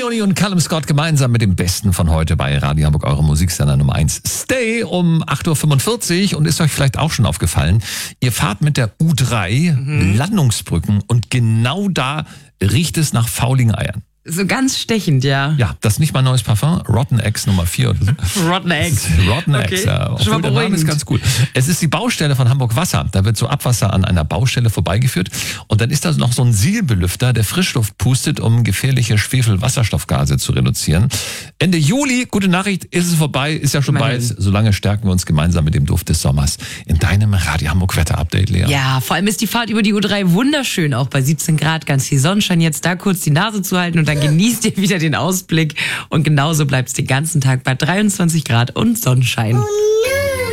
Leonie und Callum Scott gemeinsam mit dem Besten von heute bei Radio Hamburg, eure Musiksender Nummer 1. Stay um 8.45 Uhr und ist euch vielleicht auch schon aufgefallen, ihr fahrt mit der U3 Landungsbrücken und genau da riecht es nach fauligen Eiern. So ganz stechend, ja. Ja, das ist nicht mein neues Parfum. Rotten Eggs Nummer 4 oder so. Rotten Eggs. Rotten Eggs, ja. Schon mal Obwohl, der Name ist ganz gut. Es ist die Baustelle von Hamburg Wasser. Da wird so Abwasser an einer Baustelle vorbeigeführt. Und dann ist da noch so ein Sielbelüfter, der Frischluft pustet, um gefährliche Schwefelwasserstoffgase zu reduzieren. Ende Juli, gute Nachricht, ist es vorbei, ist ja schon bald. Solange stärken wir uns gemeinsam mit dem Duft des Sommers in deinem Radio Hamburg Wetter-Update, Lea. Ja, vor allem ist die Fahrt über die U3 wunderschön, auch bei 17 Grad, ganz viel Sonnenschein. Jetzt da kurz die Nase zu halten und dann genießt ihr wieder den Ausblick. Und genauso bleibt es den ganzen Tag bei 23 Grad und Sonnenschein.